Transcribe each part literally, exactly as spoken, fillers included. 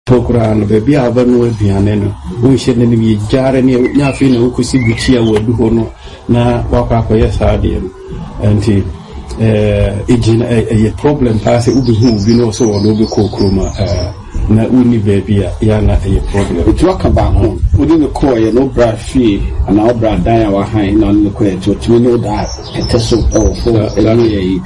Program baby abanu aduane no wo hye ne ne yare ne nya afi na wokosi buchi a wadu ho no na wakwa akoye saade no enti eh ejina a problem pass ubi hu bi no so no be kokroma eh na uni baby a ya na a problem it waka ba ho wodi ne ko ye no bra fi ana obra dan ya wa han na no ko e to timi no da eteso o fo e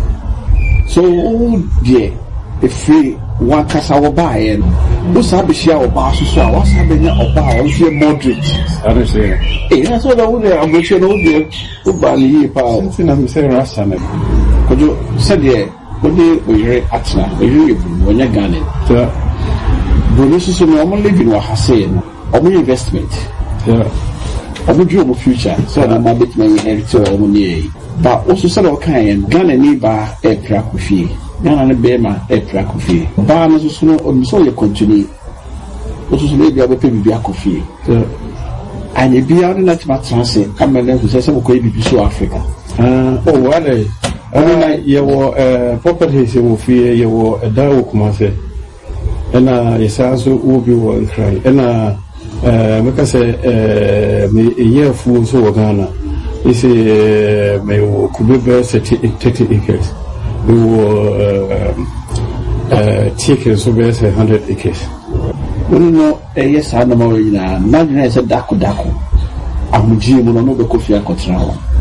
so yeah if we one kasa wo ba ye no wo sabe hia wo ba so so a wo sabe nya oba a wo hie moderate honestly eh na so da wo ne amboche no wo wo ba ni yi pa o na me say rasta na kojo said ye wo de oyire atna oyire bu wonya gane so bo so so no mo live in wa hase no o mo investment yeah o mo dream of future so na ma bit my inherit o mo ni ba o so say o kan ye gane ni ba e pra ko fie Yana ne bema e pra kofi ba na so so no so ye continue o so so le bia be pe bibia kofi anye bia no let ma transe amene ku se se ko e bibi so Africa ah oh wale ana ye wo eh properties wo fie ye wo da wo kuma se ena yesa so wo bi wo nkrai ena eh meka se eh me ye fu so wo Ghana ise me wo kubebe thirty acres we were uh, uh, taking so we say one hundred acres. We know a yes, I know na na said dako dako. Amuji mo no be kofi akotra.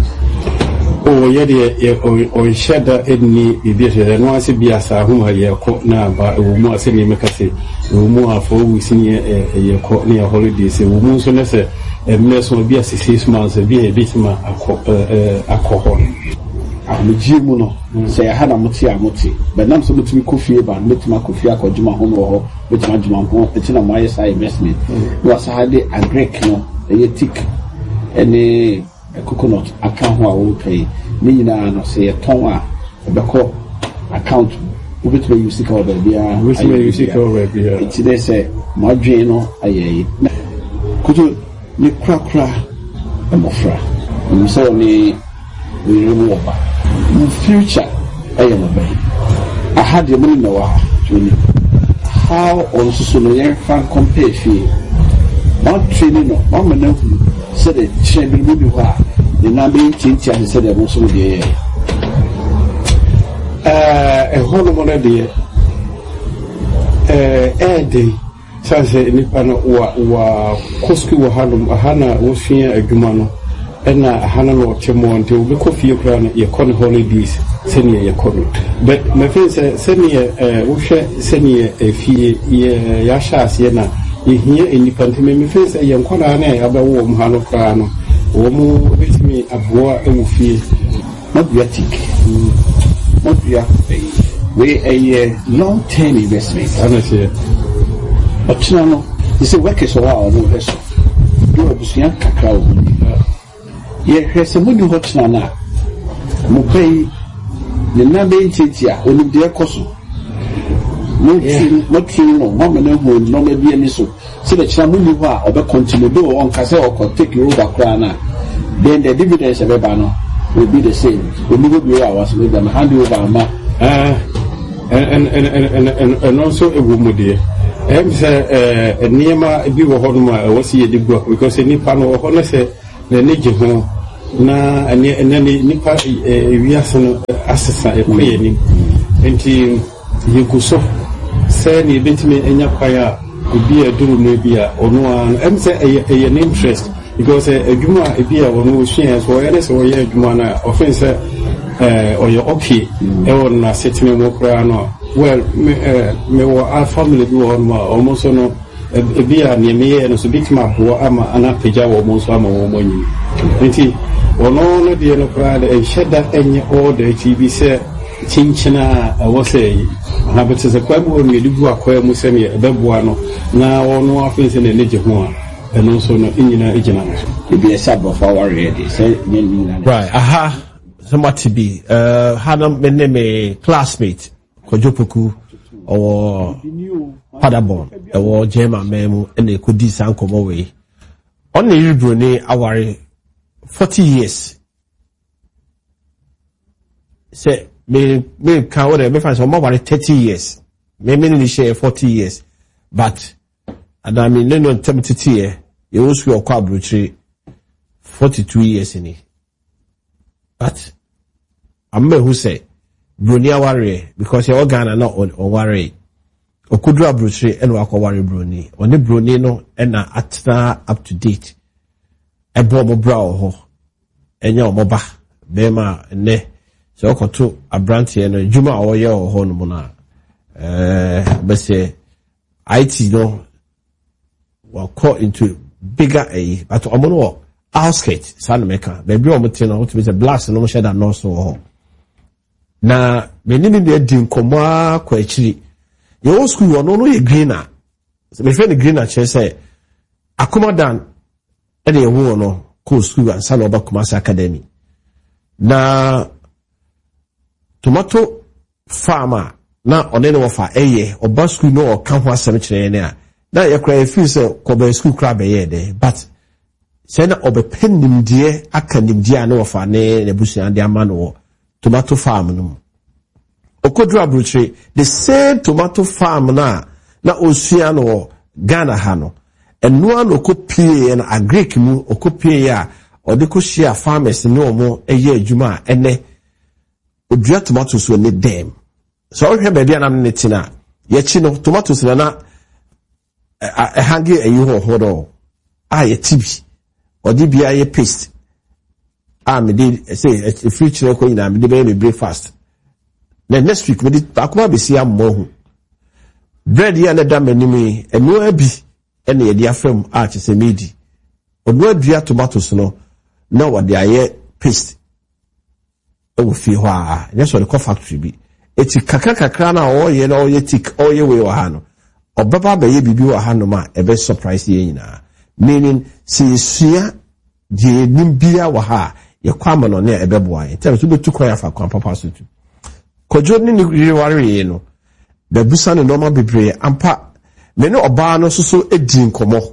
Oh yeah the o sheda edni bibi se no ase bia sa ho ma ye ko na ba wo mu ase ni meka se wo mu afo wi sini ye ko na ya holiday se wo mu so na se e me so bia six months bia bitima akọ akọ amuji mu no say ha na muti amuti but nam so mutimi kofi ba metima kofi akojuma ho no ho metima juma ho etina mo aye say investment no sa ha de agrek no e tik ene coconut account ho a wo pay ni nyina no say ton a obeko account wo betime use ka oba bia we see use ka oba bia it dey say mo dwen no aye kuto ni kra kra e mo fra mo so ni we remove in future I am a baby. I had the money now how on so no fan compare fee one training no one man said it should be maybe why the number change and said there was so there uh a whole money there uh eh day say nipa no wa wa koski wa halum hana wo fia adwuma no ena hana no temo nte obi ko fie kra no ye kon holidays senior ye kon but my friend say senior eh wo hwe senior fie ye ya shas ye na ye hia enipa nteme me friend say ye nkona na ya ba wo mu hano kra no wo mu betimi aboa e wo fie mabiatic mobia we a long term investment honestly but no no you say work is so wow no eso do obusia kakra wo ye hwese mu ni hotna na mo pay ne na be ntitia oni de koso mo tin mo tin no mo na hu no ma bi ani so se de kira mu ni ho a obe continue do on kase o ko take over kra na then the dividends e be ba no will be the same we go be our so we can hand over ma uh and and and and and also e wo mu de em say eh niema bi wo ho no ma wo se ye de go because ni pa no ho no se na ne je ho na ene ene nipa wiase no asesa ekoye ni enti yeguso se ni betime enya kwaya obi aduru no bia ono an em se eye ne interest because adwuma bia wono hwia so ye so ye adwuma na offense eh oye okay e won na setime mo kra no well me me wo a family bi won ma almost no bia ne me ye no so bitima bo ama ana peja wo mo so ama wo mo nyi enti ono no de no kra de sheda enye order ti bi se chinchina wo say na bete se kwa bo me dugu akwa mu se me beboa no na ono afense ne leje ho a eno so no nyina ejina no be a sub of our ready say right aha somebody be uh hanam me me classmate Kojopoku or Padabon or Jema Memu and they could do some come away on the Brunei our forty years. Say, me, me, can me find some more thirty years. Me, me, share forty years. but and I mean no tempted here you also your quabruchi forty-two years in it. But I'm who say Brunia worry because your organ not on worry. Okudra bruchi and wako worry Bruni. On the Bruni no and atna up to date. A bobo brow ho. And your moba. Bema ne. So oko to a branty and Juma or your hormona. Uh but say I T no were caught into bigger a but omono outskate san maker. Baby omotino what is a blast no shed and no so. Na menini de din komwa kwa chiri. Your school you no no ye greener. So me friend greener che say akomadan e de wo no ko school and san oba Kumasi Academy. Na tomato farmer na one no fa eye oba school no o kan ho asem kire ne a na ye kra e feel say ko ba school kra be ye de but say na oba pennim de aka nim de a no fa ne ne busuan de ama no tomato farm no Okodra bruche the same tomato farm na na osua no Ghana ha no eno an okopie na agric mu okopie ya odeko share farmers no mo eye adwuma ene odua tomatoes we ne dem so ohwe ba bia na ne tina ye chi no tomatoes na na e hange ayi ho hodo a ye tibi odi bia ye paste a me dey say e future ko ina me dey be breakfast. The next week, we did Akuma be see a more bread ya na dam enemy, and no abi, and the idea from artists a midi. Or no dear tomatoes no, now what they are yet paste. Oh, feel why, that's what the coffee factory be. It's a kakaka crana or ye know ye tick or ye way or hano. Or baba be ye be or hanoma, a best surprise ye na. Meaning, see, see, the nimbia waha, ye quaman on near a beboy. Tell us to be too quiet for Papa Sutu. Kojo ni ni wari no da busa ne normal bebre ampa me ne oba no so so edi nkomo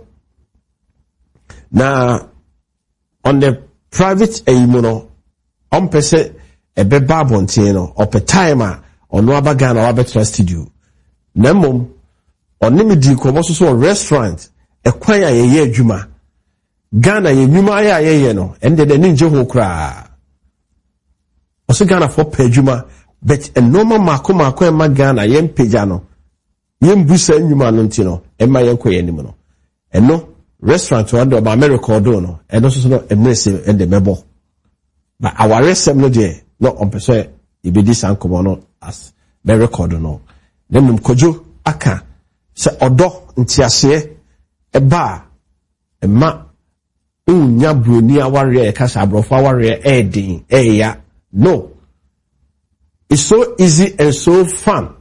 na on the private aimo no on pese e be babontin no op time a ono abaga na wabetra studio na mom on me di nkomo so so restaurant e kwan ya ye adwuma Ghana ye nwuma ya ye no ende de ninje ho kra oso Ghana for pedwuma but a normal mako mako ema Ghana yem peja no yem busa nyuma no ntino ema yenko yenim no eno restaurant wonder ba America do no eno so so no emese ende mebo but our restaurant no de no on person e be this ankomo no as be record no dem Kojo aka se odo ntiase eba ema unya broni aware e kasa abrofo aware e din e ya no. It's so easy and so fun.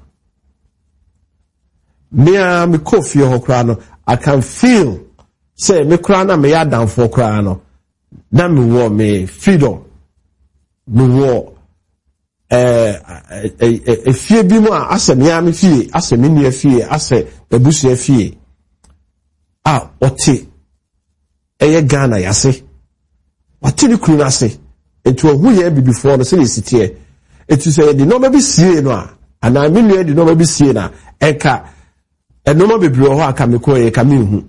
Me a me coffee hokrano. I can feel say me krana me ya down for krano. Na me wo me freedom. Me wo eh eh eh fie bi mu a ase me ya me fie, ase me nua fie, ase ebusu fie. Ah, oti eye Ghana yase. Wati ni kunu ase. Etu ohu ye bi before no say sit here. It is a the number be see no and I mean the number be see na enka e number be bro ho aka me ko e ka me hu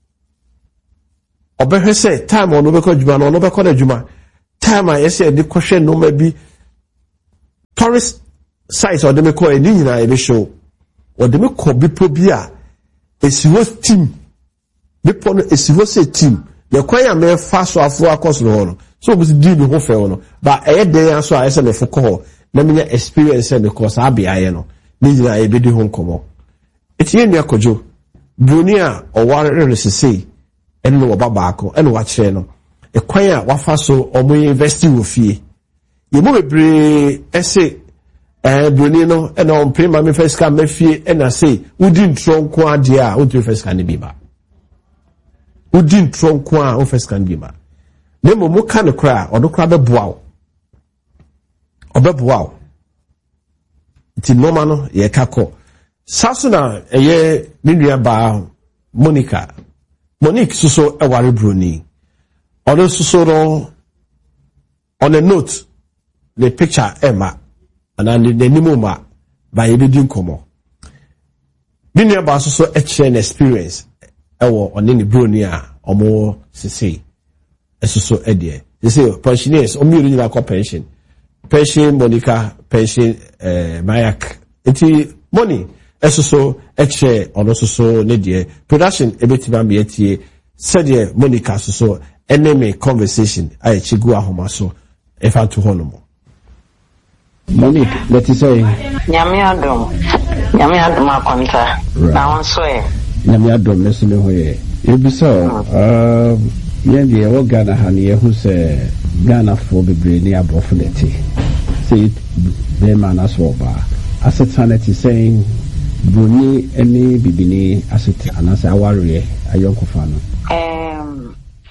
obehwe say time on obekọ djuma no obekọ na djuma time I say the question number be tourist sites or dem ko e ni nyina e be show or dem ko bi po bi a esiwo team be po no esiwo say team the kwanya me fa so afo akọs no no so we di bi ho fe no but e dey anso a say me fo ko na me experience because abi aye no ni nyina e be di ho nkomo etie nua Kojo broni a o ware resese eno wo baba ako eno wa kire no e kwan a wafa so omo university wo fie ye mo bebre ese eh broni no eno on prima me first can me fie ena say udi ntro nko ade a udi first can bi ba udi ntro nko a o first can bi ba ne mo mo ka ne kra odo kra be boa obeboa ti noma no ye kako saso na eye nidua ba Monica Monique suso e ware broni odo suso no on a note the picture Emma and and the nimo ma ba ye be din komo Binia baso so an experience. Ewo on any brunia or more say. Eso so edie. They say pensioners, omi uni la pension. Pension Monica, pension eh Mayak. Eti money. Eso so eche on also so nedie. Production ebetima mi etie. Said Monica so enemy conversation. I chigu ahoma so. If I to honomo. Monique, let us say Nyame adom. Nyame adom akonta. Na won so e. Nyame adom leso me hoye. Ebisa um yen de wo Ghana ha ne hu se Ghana for bebre ni abofuneti. Say be man as well ba. Asetaneti saying Bruni any bibini aset anasa aware ayonkofa no. Um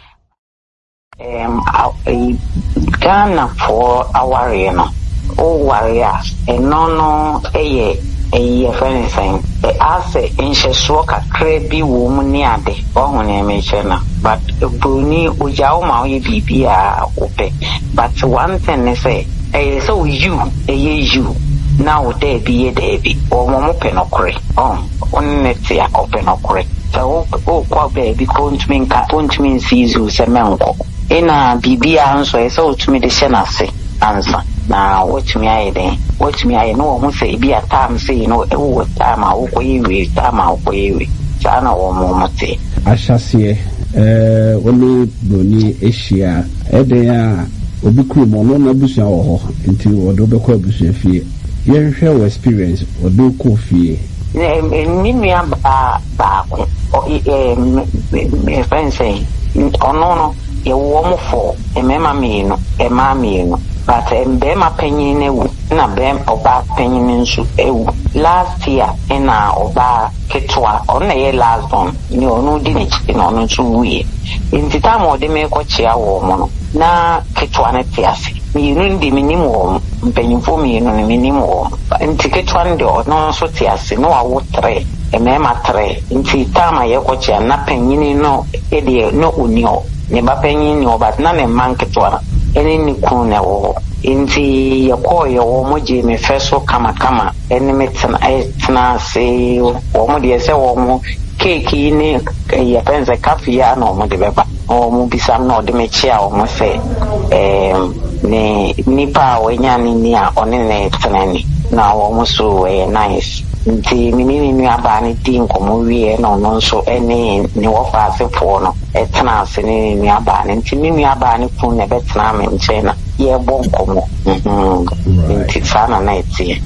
um Ghana for aware no. O warrior, a no no a a friend saying, as a inches walk a crabby woman near the on a machine, but Bruni Ujauma B B are open. But one thing they say, a so you, a you, now there be a baby, or mopen or cray, on, on let's say a open or cray. So, oh, poor baby, couldn't mean can't mean sees you, a mango. In a B B answer, so to me the Shenasi answer. Now, watch me, I then. Watch me, I know, who say, be a time, say, you know, oh, time I'll pay with, time I'll pay with. Sana or Momoti. I shall see, uh, only Bruni Asia, Edea, Obiku, Mono, Nabusa, or into Odobeko Busafi. You shall experience or do coffee. Nimia back, or a friend saying, oh, no, no, a woman for a mamma, a mammy. But um, Bema penny in a bem oba penny in su ewu. Last year in a oba ketwa on a last one, you know, didn't in on two we. In the time of the make what chia woman, na ketwana tiasi. You know the minimum, penny for me in a minimum. In ticket one door, no so tiasi, no I would tray, a mema tray. In the time I watch na penny no, idiot, no unio, never penny no, but none a man ketwana. Any nikuna wo inti yakọ ye wo mo je me feso kama kama eni metna etna se wo mo de se wo mo cake ni ya penza kafi ya no mo de beba o mo bisam no de me chia wo mo se eh ni nipa wo nya ni ni a oni ne tnani na wo mo so eh nice nti mini ni aba ni ti nkomo wie no no so eni ni wo fa se fo no etna se ni ni aba ni nti ni aba ni fun ne betna me nchena ye bo nkomo mhm nti sana na etie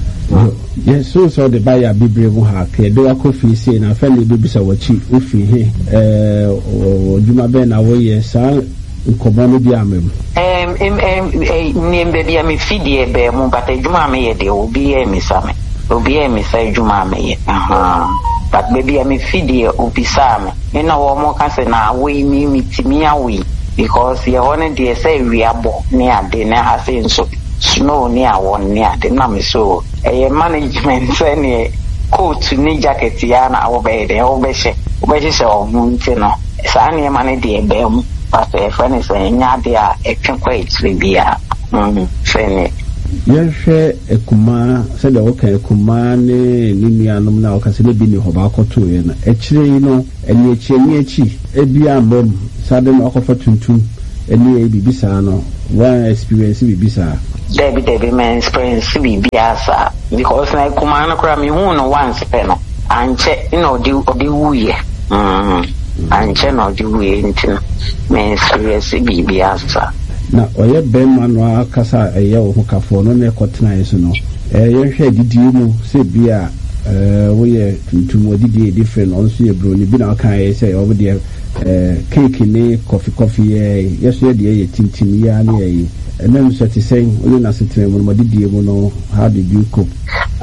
yes so so the buyer bibre mu ha ke do akofi se na fa le bibisa wachi ofi he eh oduma be na wo ye sa nkomo no bi amem em em ni mbe bi am fidie be mu bata djuma me ye de obi e mi same obi e mi sa djuma me ye aha but baby am fidie obi same me na wo mo ka se na we mi mitimi awi because ye won de say we abo ne ade na ase nso snow ni awon ni ade na me so e management ne coat ni jacket ya na wo be de wo be she wo be she o mu nti no sa ne ma ne de be mu but e friend say nya de a e twekwa itri bia mm friend yehwe ekuma se de wo kan ekuma ne ninianom na wo ka se ne bi ni ho ba akoto ye na ekire yi no eni echi eni echi ebi ambom sade na akofa tuntum eni e bibisa no one experience bibisa Debbie Debbie man experience bibia sa because na ekuma na kura mi hu no once pe no anche no di odi wuye mm anche no di wuye nti me experience bibia sa na oye bema no akasa eye wo kafo no ne kotena yeso no eh yehwe didi mu se bia eh wo ye tuntum odidi different on so ye bro ni bi na kan ye say obo de eh cake ni coffee coffee eh yeso ye de ye tintim ya na ye enam so ti say only na sitre mu no didi mu no how did you cope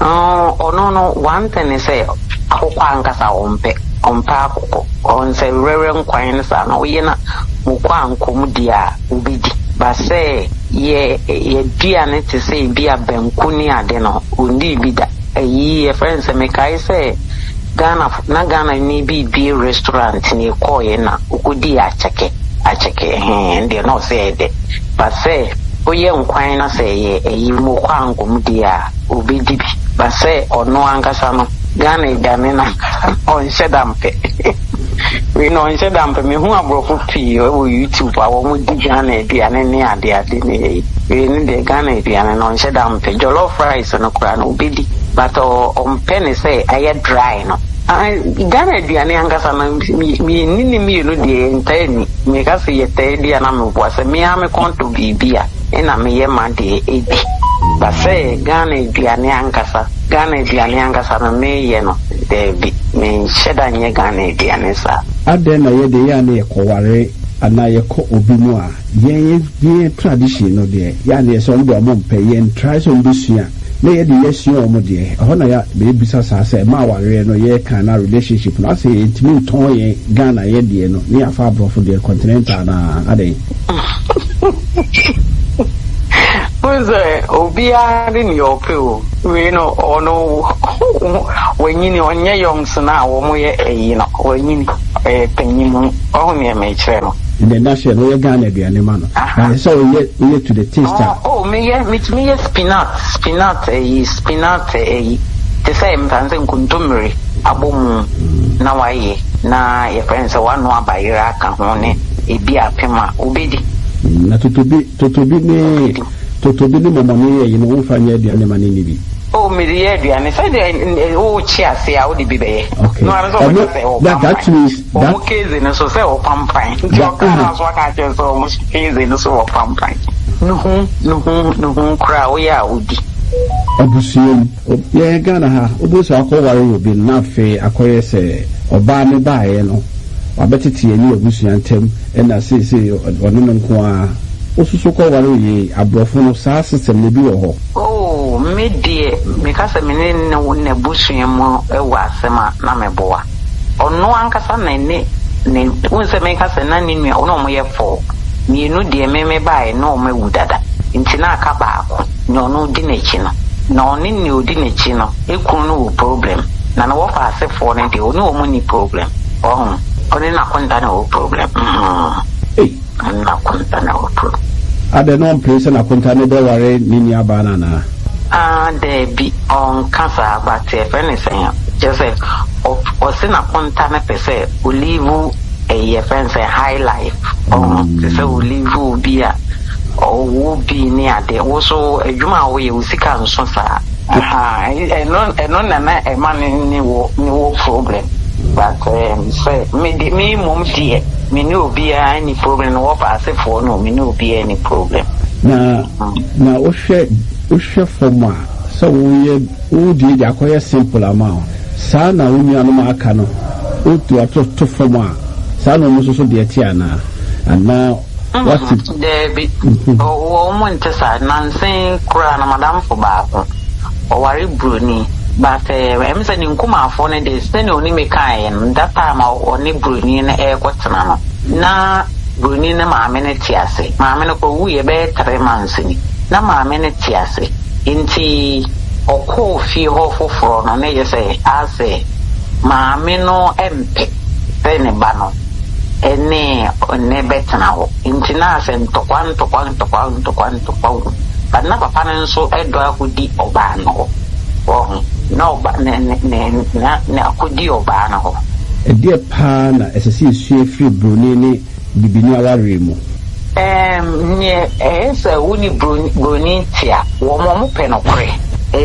oh oh no no one thing is say akokwa ankasa ompe ompa akoko on say rere nkwan sa na wo ye na mu kwa ankom dia ubidi ba say ye ye bia ne te say bia banku ni ade no undi bida ayi ye friends me kai say Ghana na Ghana ni bi bi restaurant ni ko ye na ukudi acheke acheke eh ndi no say de ba say oye nkwan na say ye ayi mu kwa ankom dia ubidi bi ba say ono ankasa no Ghana Ghana na on Shedampe. We know on Shedampe me who abrofu pii o YouTube a wo mu di Ghana aduane ne ade ade ne. We need the Ghana aduane on Shedampe. Jollof rice no kura no obedi. But on penny say aye dry no. I Ghana aduane angasa na mi ni ni mi no de ntani. Me ka se yete dia na me boase me a me konto bibia. Ena me ye ma de ebi. But say Ghana aduane angasa. Ghana aduane angasa na me ye no. Debi me sheda nye Ghana aduane sa. Ade na ye de ya na ye koware ana ye ko obi mu a ye ye tradition no de ya na ye so ndo mo mpe ye try so mbusua na ye de ye sua omo de ho na ya be bisa sa say ma ware no ye kan na relationship no say intimi ton ye Ghana ye de no ni afa brofo de continental na ade Pues obia ni ni opeo we no ono wenyini onye yongs na wo mo ye eyi no wenyini eh penyimu o ni me kire no the national we Ghana aduane ma no so we we to the taste oh me ye me me ye spinach spinach eh spinach eh the same tanze nkuntumri abom na waye na ye friends one no abayira ka ho ne ebi apema obedi na totobi totobi ne totobi ne mama ne ye no mfanya aduane ma ne ni bi oh me the aduane say the oh chia say a wo de bi be no I don't say that that means that okay no so say o pampan jo ka so ka che so mo keze no so o pampan no hu no hu no hu kra wo ya odi abusuam ye Ghana ha obusu akọware obi na fe akoye se oba ne baaye no wabetete ani obusu antem na se se ono no nko a osusu kọware ye abrofo no saa system ne bi wo ho oh me die me ka se me ne ne busu yemo e wa asema na meboa ono ankasa na ne ne wonse me ka se na ni nua ono mo ye fo mi nu die me me baaye no mo wudada ntina aka baako no no di n'echi no na oni ni odi n'echi no ekunu no problem na na wo fa asefo ne de oni wo mu ni problem oh oni na konta na wo problem eh na konta na wo problem ade no place na konta ne be ware ni ni aba na na ah de bi on cancer but if anything just say o se na konta na pese o live a friend say high life oh say o live bia oh be near there also a juma way usika nso sa aha eno eno na na e man ni wo ni wo problem but um, say me di me mom die me ni obi any problem no pa se for no me ni obi any problem na na o hwe o hwe forma so wo ye o di ja ko ye simple amount sa na wo nua no ma aka no o tu ato to forma sa no mo so so de ti ana ana what the bit oh woman to say nansen kura na madam for baako o wari bruni but em say ni nkuma afo ne de stene oni me kai no that time oni bruni na e kwotena no na bruni na maame ne tiase maame no ko wuye be three months ni na maame ne tiase inti okọ fi ho foforo no ne ye say ase maame no empe ne ba no ene ne betna ho intina se ntokwa ntokwa ntokwa ntokwa ntokwa bana papa nso edo akudi oba no ho no ba ne ne na na akudi oba no ho edie pa na esese esu free bruni ni bibini aware mu em ne esa woni bruni bruni tia wo mo mo pe no kore